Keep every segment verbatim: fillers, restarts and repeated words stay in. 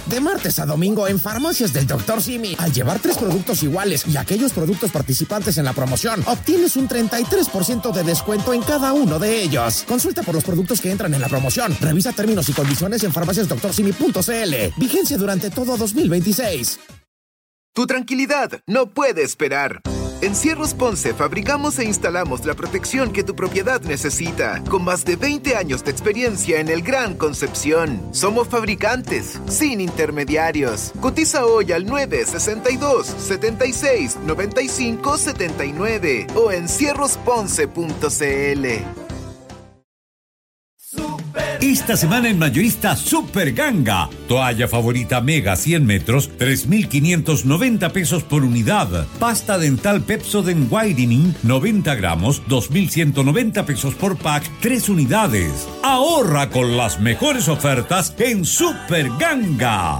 De martes a domingo en Farmacias del doctor Simi. Al llevar tres productos iguales y aquellos productos participantes en la promoción, obtienes un treinta y tres por ciento de descuento en cada uno de ellos. Consulta por los productos que entran en la promoción. Revisa términos y condiciones en farmacias doctor simi punto c l. Vigencia durante todo dos mil veintiséis. Tu tranquilidad no puede esperar. En Cierros Ponce fabricamos e instalamos la protección que tu propiedad necesita, con más de veinte años de experiencia en el Gran Concepción. Somos fabricantes, sin intermediarios. Cotiza hoy al nueve sesenta y dos, setenta y seis, noventa y cinco, setenta y nueve o en cierros ponce punto c l. Esta semana en Mayorista Super Ganga. Toalla favorita Mega cien metros, tres mil quinientos noventa pesos por unidad. Pasta dental Pepsodent Whitening, noventa gramos, dos mil ciento noventa pesos por pack, tres unidades. Ahorra con las mejores ofertas en Super Ganga.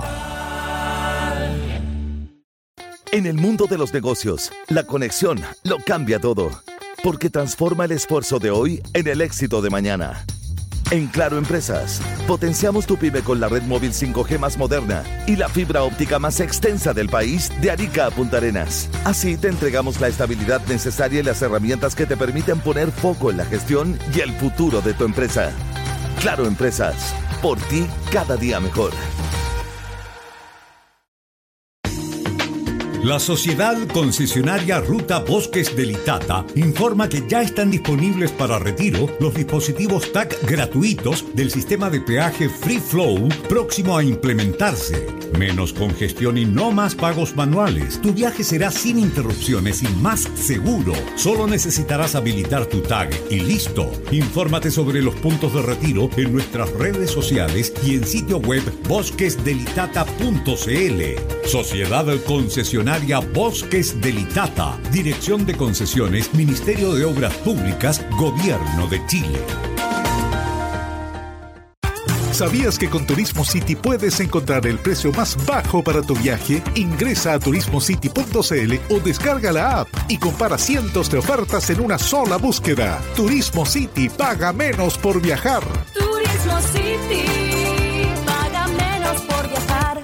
En el mundo de los negocios, la conexión lo cambia todo, porque transforma el esfuerzo de hoy en el éxito de mañana. En Claro Empresas, potenciamos tu pyme con la red móvil cinco G más moderna y la fibra óptica más extensa del país, de Arica a Punta Arenas. Así te entregamos la estabilidad necesaria y las herramientas que te permiten poner foco en la gestión y el futuro de tu empresa. Claro Empresas, por ti cada día mejor. La Sociedad Concesionaria Ruta Bosques del Itata informa que ya están disponibles para retiro los dispositivos T A C gratuitos del sistema de peaje Free Flow próximo a implementarse. Menos congestión y no más pagos manuales. Tu viaje será sin interrupciones y más seguro. Solo necesitarás habilitar tu tag y listo. Infórmate sobre los puntos de retiro en nuestras redes sociales y en sitio web bosques del itata punto c l. Sociedad Concesionaria Bosques del Itata. Dirección de Concesiones, Ministerio de Obras Públicas, Gobierno de Chile. ¿Sabías que con Turismo City puedes encontrar el precio más bajo para tu viaje? Ingresa a turismo city punto c l o descarga la app y compara cientos de ofertas en una sola búsqueda. Turismo City, paga menos por viajar. Turismo City, paga menos por viajar.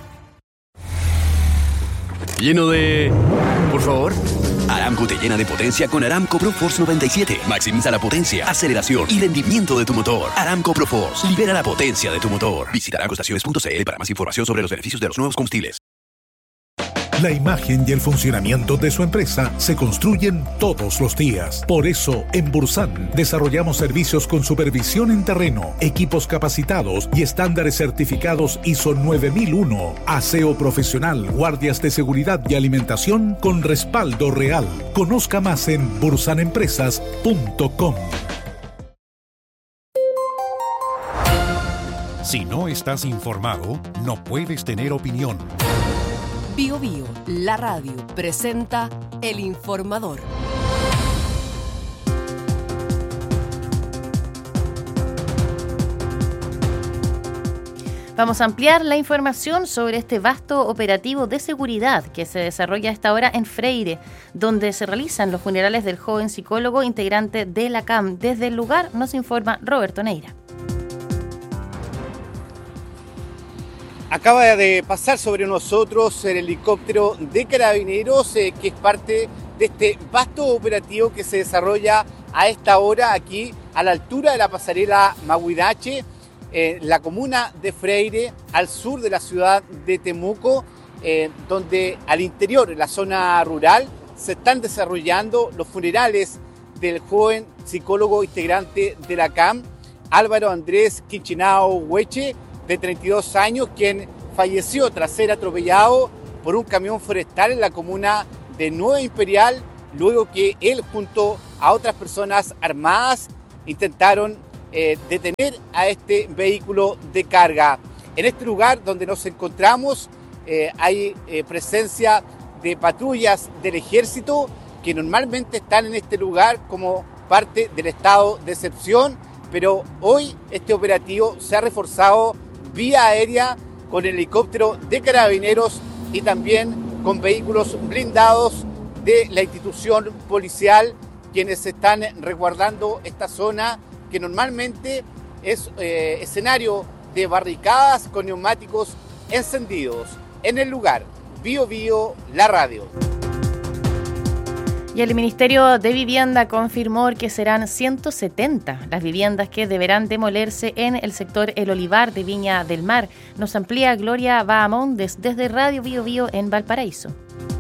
Lleno de... Por favor. Aramco te llena de potencia con Aramco ProForce noventa y siete. Maximiza la potencia, aceleración y rendimiento de tu motor. Aramco ProForce. Libera la potencia de tu motor. Visita aramco estaciones punto c l para más información sobre los beneficios de los nuevos combustibles. La imagen y el funcionamiento de su empresa se construyen todos los días. Por eso, en Bursan, desarrollamos servicios con supervisión en terreno, equipos capacitados y estándares certificados I S O nueve mil uno, aseo profesional, guardias de seguridad y alimentación con respaldo real. Conozca más en bursan empresas punto com. Si no estás informado, no puedes tener opinión. Bio Bio, la radio, presenta El Informador. Vamos a ampliar la información sobre este vasto operativo de seguridad que se desarrolla a esta hora en Freire, donde se realizan los funerales del joven psicólogo integrante de la C A M. Desde el lugar nos informa Roberto Neira. Acaba de pasar sobre nosotros el helicóptero de Carabineros, eh, que es parte de este vasto operativo que se desarrolla a esta hora aquí a la altura de la pasarela Mahuidache, en la comuna de Freire, al sur de la ciudad de Temuco, eh, donde al interior, en la zona rural, se están desarrollando los funerales del joven psicólogo integrante de la C A M, Álvaro Andrés Quinchinao Hueche, de treinta y dos años, quien falleció tras ser atropellado por un camión forestal en la comuna de Nueva Imperial, luego que él junto a otras personas armadas intentaron eh, detener a este vehículo de carga. En este lugar donde nos encontramos eh, hay eh, presencia de patrullas del ejército que normalmente están en este lugar como parte del estado de excepción, pero hoy este operativo se ha reforzado vía aérea con el helicóptero de Carabineros y también con vehículos blindados de la institución policial, quienes están resguardando esta zona que normalmente es eh, escenario de barricadas con neumáticos encendidos en el lugar. Bio Bio, la radio. Y el Ministerio de Vivienda confirmó que serán ciento setenta las viviendas que deberán demolerse en el sector El Olivar de Viña del Mar. Nos amplía Gloria Bahamondes desde Radio Bio Bio en Valparaíso.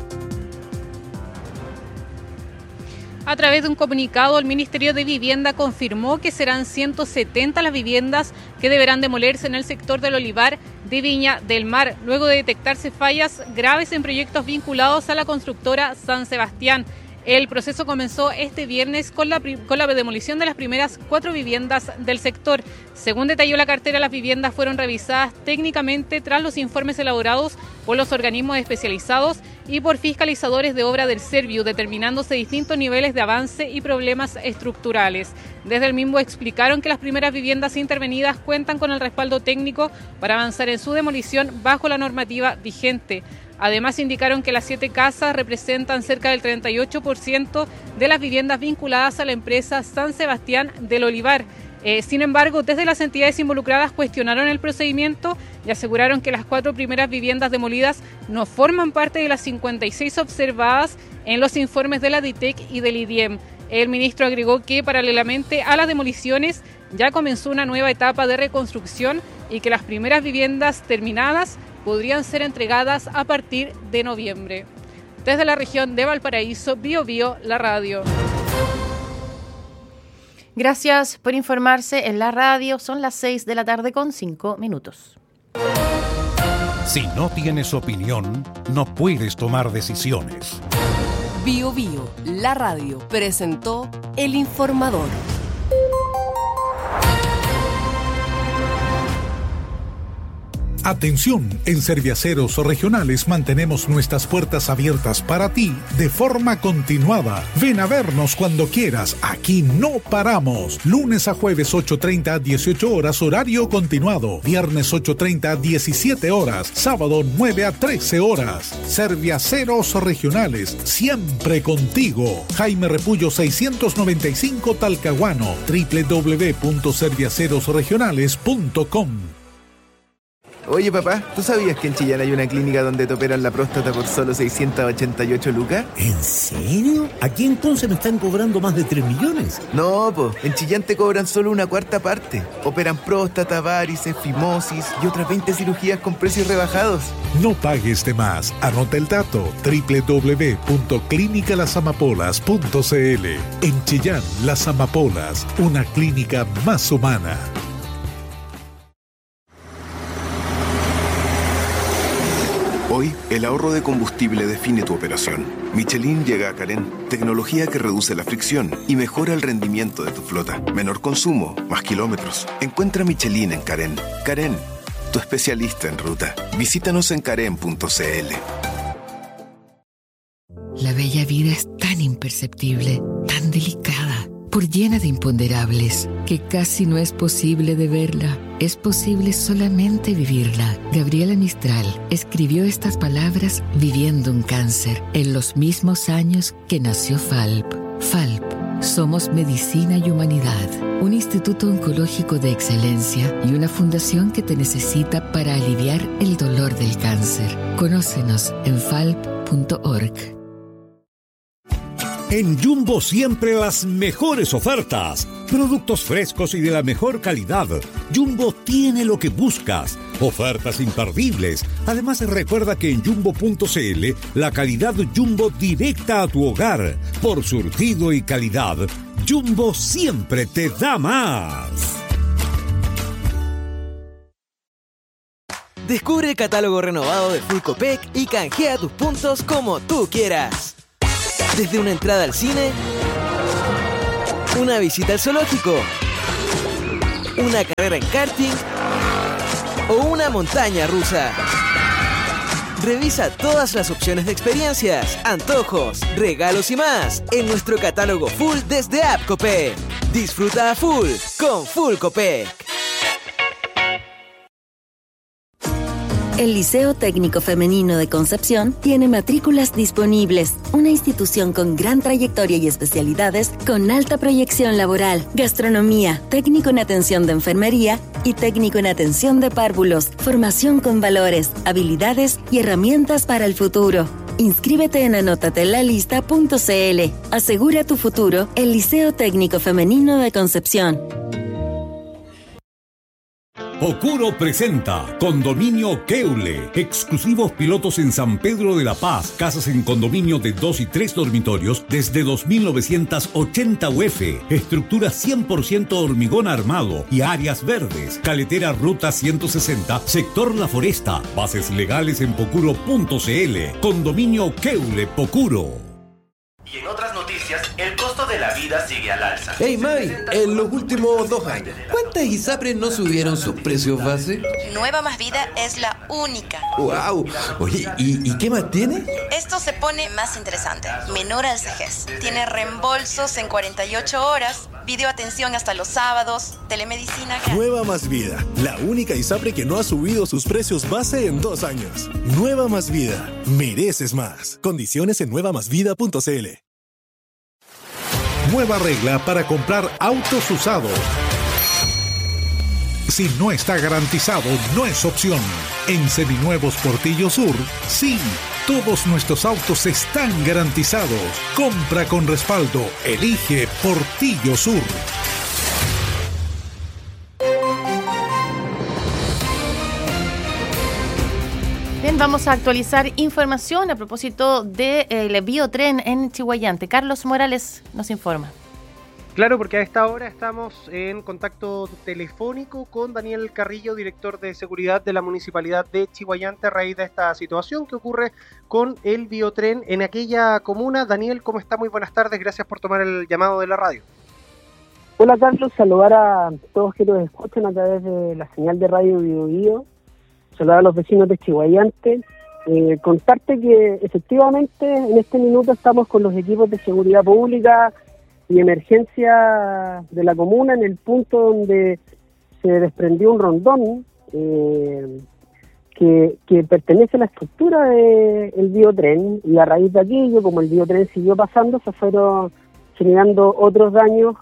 A través de un comunicado, el Ministerio de Vivienda confirmó que serán ciento setenta las viviendas que deberán demolerse en el sector del Olivar de Viña del Mar, luego de detectarse fallas graves en proyectos vinculados a la constructora San Sebastián. El proceso comenzó este viernes con la, con la demolición de las primeras cuatro viviendas del sector. Según detalló la cartera, las viviendas fueron revisadas técnicamente tras los informes elaborados por los organismos especializados y por fiscalizadores de obra del Serviu, determinándose distintos niveles de avance y problemas estructurales. Desde el mismo explicaron que las primeras viviendas intervenidas cuentan con el respaldo técnico para avanzar en su demolición bajo la normativa vigente. Además, indicaron que las siete casas representan cerca del treinta y ocho por ciento de las viviendas vinculadas a la empresa San Sebastián del Olivar. Eh, sin embargo, desde las entidades involucradas cuestionaron el procedimiento y aseguraron que las cuatro primeras viviendas demolidas no forman parte de las cincuenta y seis observadas en los informes de la DITEC y del I D I E M. El ministro agregó que, paralelamente a las demoliciones, ya comenzó una nueva etapa de reconstrucción y que las primeras viviendas terminadas podrían ser entregadas a partir de noviembre. Desde la región de Valparaíso, Bio Bio, la radio. Gracias por informarse en la radio. Son las seis de la tarde con cinco minutos. Si no tienes opinión, no puedes tomar decisiones. Bio Bio, la radio, presentó El Informador. Atención, en Serviaceros Regionales mantenemos nuestras puertas abiertas para ti de forma continuada. Ven a vernos cuando quieras, aquí no paramos. Lunes a jueves ocho treinta a dieciocho horas horario continuado. Viernes ocho treinta a diecisiete horas. Sábado nueve a trece horas. Serviaceros Regionales, siempre contigo. Jaime Repullo seiscientos noventa y cinco Talcahuano. doble u doble u doble u punto serviaceros regionales punto com. Oye, papá, ¿tú sabías que en Chillán hay una clínica donde te operan la próstata por solo seiscientos ochenta y ocho lucas? ¿En serio? Aquí en Conce me están cobrando más de tres millones. No, po, en Chillán te cobran solo una cuarta parte. Operan próstata, varices, fimosis y otras veinte cirugías con precios rebajados. No pagues de más. Anota el dato. doble u doble u doble u punto clínica las amapolas punto c l. En Chillán, Las Amapolas, una clínica más humana. Hoy, el ahorro de combustible define tu operación. Michelin llega a Carén, tecnología que reduce la fricción y mejora el rendimiento de tu flota. Menor consumo, más kilómetros. Encuentra Michelin en Carén. Carén, tu especialista en ruta. Visítanos en carén punto c l. La bella vida es tan imperceptible, tan delicada, por llena de imponderables, que casi no es posible de verla. Es posible solamente vivirla. Gabriela Mistral escribió estas palabras viviendo un cáncer en los mismos años que nació Falp. Falp, somos medicina y humanidad, un instituto oncológico de excelencia y una fundación que te necesita para aliviar el dolor del cáncer. Conócenos en falp punto org. En Jumbo siempre las mejores ofertas. Productos frescos y de la mejor calidad. Jumbo tiene lo que buscas. Ofertas imperdibles. Además, recuerda que en jumbo punto c l la calidad Jumbo directa a tu hogar. Por surtido y calidad, Jumbo siempre te da más. Descubre el catálogo renovado de Full Copec y canjea tus puntos como tú quieras. Desde una entrada al cine, una visita al zoológico, una carrera en karting o una montaña rusa. Revisa todas las opciones de experiencias, antojos, regalos y más en nuestro catálogo full desde App Copec. Disfruta a full con Full Copec. El Liceo Técnico Femenino de Concepción tiene matrículas disponibles. Una institución con gran trayectoria y especialidades con alta proyección laboral, gastronomía, técnico en atención de enfermería y técnico en atención de párvulos, formación con valores, habilidades y herramientas para el futuro. Inscríbete en anotatelalista punto c l. Asegura tu futuro, el Liceo Técnico Femenino de Concepción. Pocuro presenta Condominio Keule. Exclusivos pilotos en San Pedro de la Paz. Casas en condominio de dos y tres dormitorios desde dos mil novecientos ochenta U F. Estructura cien por ciento hormigón armado y áreas verdes. Caletera Ruta ciento sesenta, sector La Foresta. Bases legales en pocuro punto c l. Condominio Keule Pocuro. Y en otras noticias, el costo de la vida sigue al alza. Hey May, en los últimos dos años, ¿cuántas ISAPRES no subieron sus precios base? Nueva Más Vida es la única. ¡Wow! Oye, ¿y, y qué más tiene? Esto se pone más interesante. Menor al C G E S. Tiene reembolsos en cuarenta y ocho horas, videoatención hasta los sábados, telemedicina gratis. Nueva Más Vida, la única ISAPRE que no ha subido sus precios base en dos años. Nueva Más Vida, mereces más. Condiciones en nueva más vida punto c l. Nueva regla para comprar autos usados. Si no está garantizado, no es opción. En Seminuevos Portillo Sur, sí. Todos nuestros autos están garantizados. Compra con respaldo. Elige Portillo Sur. Bien, vamos a actualizar información a propósito del biotren en Chiguayante. Carlos Morales nos informa. Claro, porque a esta hora estamos en contacto telefónico con Daniel Carrillo, director de seguridad de la Municipalidad de Chiguayante, a raíz de esta situación que ocurre con el biotren en aquella comuna. Daniel, ¿cómo está? Muy buenas tardes, gracias por tomar el llamado de la radio. Hola Carlos, saludar a todos que nos escuchan a través de la señal de radio Bio Bio. Saludar a los vecinos de Chiguayante, eh, contarte que efectivamente en este minuto estamos con los equipos de seguridad pública y emergencia de la comuna en el punto donde se desprendió un rondón eh, que, que pertenece a la estructura del biotren, y a raíz de aquello, como el biotren siguió pasando, se fueron generando otros daños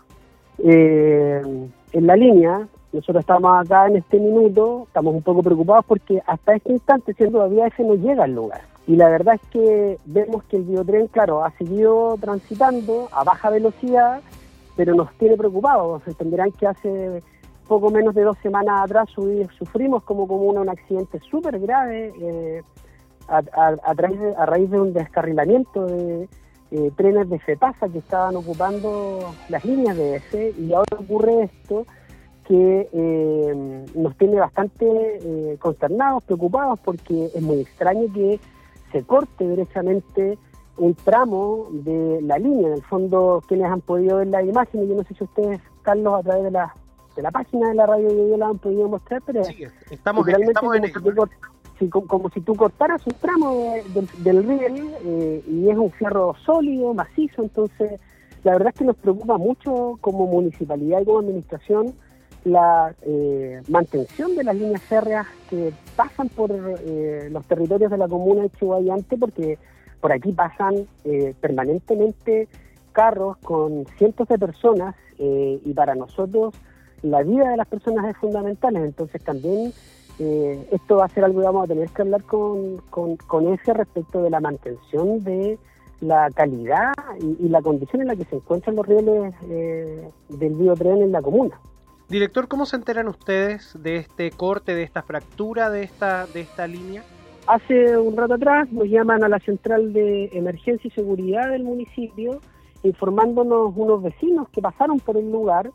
eh, en la línea. Nosotros estamos acá en este minuto, estamos un poco preocupados porque hasta este instante si todavía ese no llega al lugar. Y la verdad es que vemos que el biotren, claro, ha seguido transitando a baja velocidad, pero nos tiene preocupados. Entenderán que hace poco menos de dos semanas atrás sufrimos como comuna un accidente súper grave eh, a, a, a, raíz de, a raíz de un descarrilamiento de eh, trenes de FEPASA que estaban ocupando las líneas de ese, y ahora ocurre esto que eh, nos tiene bastante eh, consternados, preocupados, porque es muy extraño que se corte derechamente un tramo de la línea. En el fondo, quienes han podido ver las imágenes, yo no sé si ustedes, Carlos, a través de la de la página de la radio de la han podido mostrar, pero sí, estamos, estamos en como, si tú, si, como, como si tú cortaras un tramo de, de, del riel, eh, y es un fierro sólido, macizo. Entonces la verdad es que nos preocupa mucho como municipalidad y como administración la eh, mantención de las líneas férreas que pasan por eh, los territorios de la comuna de Chiguayante, porque por aquí pasan eh, permanentemente carros con cientos de personas, eh, y para nosotros la vida de las personas es fundamental. Entonces también eh, esto va a ser algo que vamos a tener que hablar con, con, con ese respecto de la mantención de la calidad y, y la condición en la que se encuentran los rieles eh, del biotren en la comuna. Director, ¿cómo se enteran ustedes de este corte, de esta fractura de esta de esta línea? Hace un rato atrás nos llaman a la central de emergencia y seguridad del municipio, informándonos unos vecinos que pasaron por el lugar,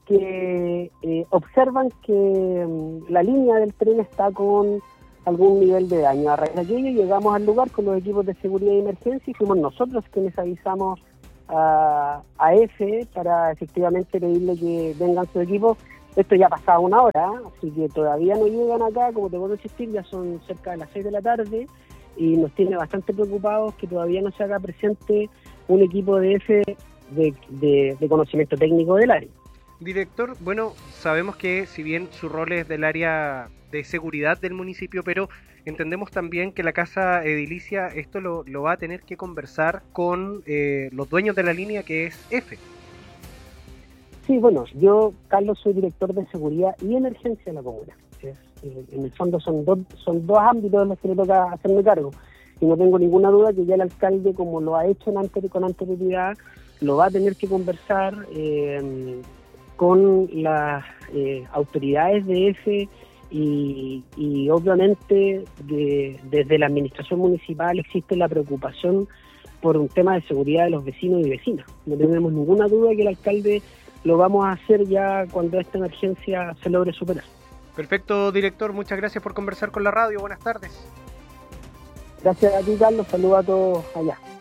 que eh, observan que um, la línea del tren está con algún nivel de daño. A raíz de aquello llegamos al lugar con los equipos de seguridad y emergencia y fuimos nosotros quienes avisamos a, a F para efectivamente pedirle que vengan su equipo. Esto ya ha pasado una hora, así que todavía no llegan acá. Como te puedo insistir, ya son cerca de las seis de la tarde y nos tiene bastante preocupados que todavía no se haga presente un equipo de F de, de, de conocimiento técnico del área. Director, bueno, sabemos que si bien su rol es del área de seguridad del municipio, pero entendemos también que la Casa Edilicia esto lo, lo va a tener que conversar con eh, los dueños de la línea, que es F. Sí, bueno, yo, Carlos, soy director de seguridad y emergencia de la comuna. Es, eh, en el fondo son dos, son dos ámbitos en los que me toca hacerme cargo. Y no tengo ninguna duda que ya el alcalde, como lo ha hecho en anteri- con anterioridad, lo va a tener que conversar eh, con las eh, autoridades de F y, y obviamente de, desde la administración municipal existe la preocupación por un tema de seguridad de los vecinos y vecinas. No tenemos ninguna duda que el alcalde lo vamos a hacer ya cuando esta emergencia se logre superar. Perfecto, director. Muchas gracias por conversar con la radio. Buenas tardes. Gracias a ti, Carlos. Saludos a todos allá.